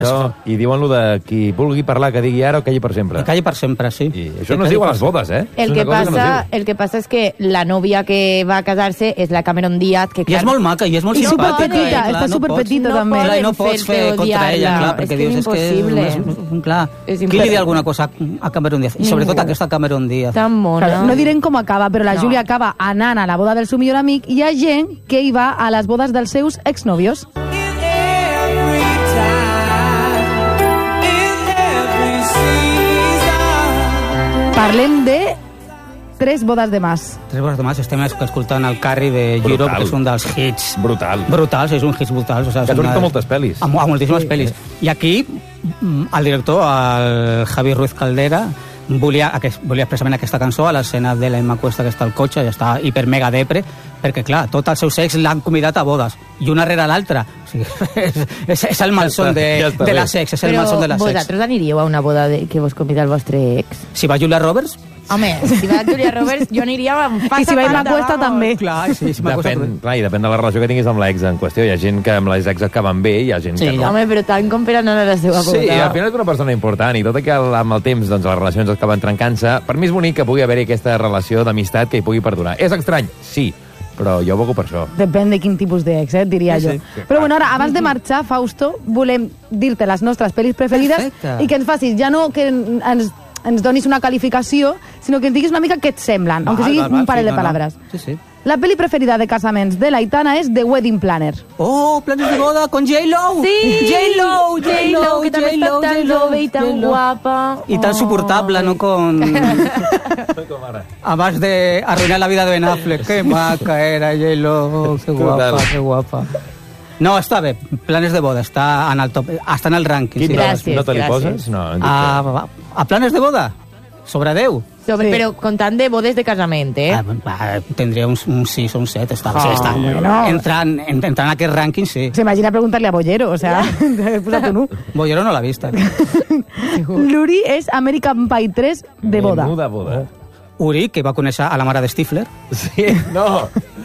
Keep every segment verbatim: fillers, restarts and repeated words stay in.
No, I diuen-lo de qui vulgui parlar, que digui ara o calli per sempre. Que calli per sempre, sí. I això no es diu a les bodes, eh? El que, passa, el que passa és que la nòvia que va a casar-se és la Cameron Díaz, que I és molt maca, i és molt I simpàtica. superpetita, i, clar, està no superpetita, pots, també. No, clar, i no pots fer contra odiar-la. ella, clar, perquè És que dius, és és que impossible. és, és, clar, És qui li impossible. diu alguna cosa a Cameron Díaz? I sobretot Ningú. aquesta Cameron Díaz. Tan mona. Claro, no direm com acaba, però la No. Júlia acaba anant a la boda del seu millor amic i hi ha gent que hi va a les bodes dels seus exnovios. Parlem de tres bodes de mas. Tres bodes de mas, estem escoltant el Carrie de Brutal. Europe, que és un dels hits. Brutal. Brutals, és un hit brutal. O sigui, Que ha és una- sortit a moltes pel·lis. A, a moltíssimes sí, pel·lis. I aquí, mm, el director, el Javi Ruiz Caldera, volia, aquest, volia expressament aquesta cançó a l'escena de l'Emma Cuesta, que està al cotxe, ja està hiper mega depre, perquè, clar, tots els seus ex l'han convidat a bodes, i una rere l'altra. O sigui, és, és, és el malson de, ja està de bé. la sex, és el Però malson de la sex. vosaltres aniríeu a una boda de, que vos convida el vostre ex? Si va Julia Roberts, Home, si va Julia Roberts, jo aniria amb passa I si va Emma pasta, Cuesta, vamos. també. clar, sí, si m'acosta... Depèn, clar, i depèn de la relació que tinguis amb l'ex en qüestió. Hi ha gent que amb les ex acaben bé i hi ha gent Sí, que no. ja. Home, però tant com per anar a la seva boda. Sí, al final és una persona important i tot i que amb el temps doncs, les relacions acaben trencant-se, per mi és bonic que pugui haver-hi aquesta relació d'amistat que hi pugui perdurar. És estrany, sí, però jo aboco per això. Depèn de quin tipus d'ex, eh, diria Sí, jo. sí. Sí, Però clar. bueno, ara, abans de marxar, Fausto, volem dir-te les nostres pel·lis preferides Perfecte. i que ens facis, ja no que ens, ens donis una qualificació, sinó que ens diguis una mica què et semblen, aunque sigui un parell de paraules. Sí, sí. La pel·li preferida de casaments de l'Aitana és The Wedding Planner. Oh, planes de boda con J-Lo! Sí! J-Lo, J-Lo, que també està tan jove i tan J-Lo. guapa. Y tan soportable, ¿no? Con... Además de arruinar la vida de Ben Affleck. Qué maca era J-Lo, qué guapa, Total. qué guapa. No, està bé. Planes de boda, està en el top, està en el rànquing. Quin Sí. Gràcies, no te li gràcies. poses? No, no A, a planes de boda? Sobre deu? Sobre, Sí. Però contant de bodes de casament, eh? Ah, va, tindria un, un sis o un set. Està, sí, Oh, està. bueno. Entrant, en, entrant en aquest rànquing, sí. S'imagina preguntar-li a Bollero, o sea, he posat un u. Bollero no l'ha vista. L'Uri és American Pie tres de boda. Menú de boda. Uri, que va conèixer a la mare de Stifler. Sí, no.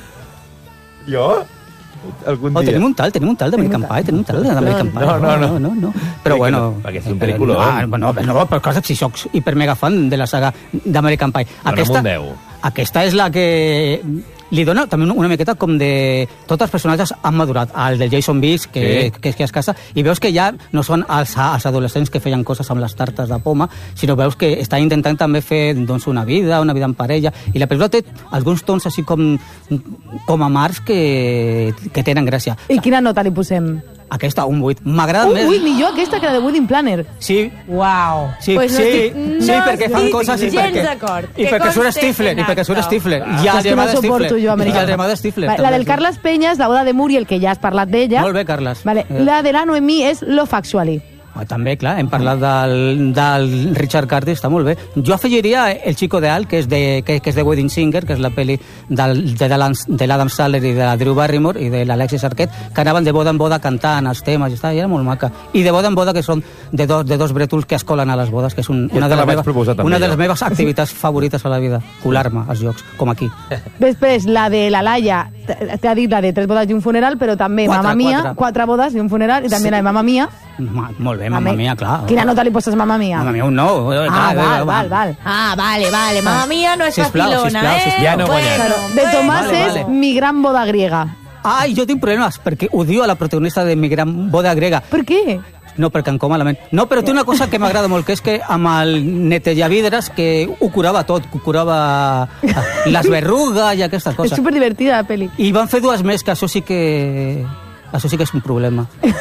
Jo? Algun Oh, dia. tenim un tal, tenim un tal d'American Pie, tenim un tal d'American Pie. No, no, no. no, no. Però Sí, bueno... que no, perquè és un pel·lículon. Ah, bueno, no, però clar, si soc hiper mega fan de la saga d'American Pie. Aquesta... un deu. Aquesta és la que li dona també una miqueta com de... Tots els personatges han madurat. El del Jason Biggs, que, Sí. que és que es casa, i veus que ja no són els, els adolescents que feien coses amb les tartes de poma, sinó veus que estan intentant també fer doncs, una vida, una vida en parella, i la pel·lícula té alguns tons així com, com amargs que, que tenen gràcia. I quina nota li posem? Aquesta, un vuit. M'agrada Un més... vuit millor aquesta que la de Wedding Planner. Sí, Uau. sí, Pues no sí, estic- sí, no perquè fan estic coses i gens perquè... d'acord. I Que perquè surt conste Stifler, en i perquè surt acte. Stifler. Ah, Ja és que lleva no de suporto Stifler. jo, Amèrica. I el demà de Stifler. Vale, la del Carles Peñas, la boda de Muriel, que ja has parlat d'ella. Molt bé, Carles. Vale, Eh. la de la Noemí és Love Actually. Ah, també, clar, hem parlat del, del Richard Curtis, està molt bé. Jo afegiria El Chico de Al, que és de, que, que és de Wedding Singer, que és la pel·li del, de, de l'Adam Sandler i de la Drew Barrymore i de l'Alexis Arquette, que anaven de boda en boda cantant els temes, i, està, i era molt maca. I de boda en boda, que són de dos, de dos brètols que es colen a les bodes, que és un, una, de la les vaig meves, proposar també una de jo. les meves activitats favorites a la vida, colar-me als llocs, com aquí. Després, la de la Laia, t'ha dit la de tres bodes i un funeral, però també Quatre, Mamma Mia, quatre. quatre bodes i un funeral, i també Sí. la de Mamma Mia. Ma, molt bé, mamma mia, clar. Quina nota li poses a Mamma Mia? Mamma mia, un nou. Ah, Clar, val, eh, val, val. Ah, vale, vale. Mamma mia no és Sisplau, facilona, sisplau, eh? sisplau. Ja no he guanyat. Bueno, De Tomàs Vale, és vale. Mi gran boda griega. Ai, jo tinc problemes, perquè odio a la protagonista de Mi gran boda grega. Per què? No, perquè em com malament. No, però té una cosa que m'agrada molt, que és que amb el netejavidres que ho curava tot, ho curava les berrugues i aquestes És coses. superdivertida, la pel·li. I van fer dues més, que això sí que... Això sí que és un problema.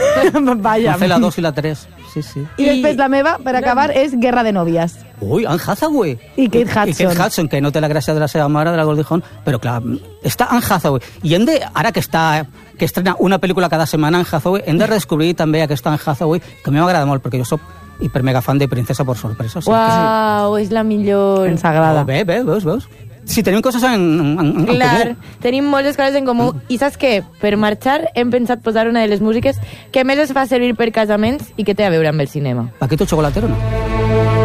Vaja. Van fer la dos i la tres. Sí, sí. I després la meva, per acabar, és Guerra de nòvies. Ui, Anne Hathaway. I Kate Hudson. I Kate Hudson, que no té la gràcia de la seva mare, de la Goldie Hawn, però clar, està Anne Hathaway. I hem de, ara que està que estrena una pel·lícula cada setmana Anne Hathaway, hem de redescobrir també aquesta Anne Hathaway, que a mi m'agrada molt, perquè jo soc hiper mega fan de Princesa por sorpresa. O sigui que sí. Uau, és la millor. Ens agrada. Oh, bé, bé, veus, veus? Si tenim coses en, en, en Clar, comú. tenim moltes coses en comú. I saps què? Per marxar hem pensat posar una de les músiques que més es fa servir per casaments i que té a veure amb el cinema. Paquito Chocolatero, no?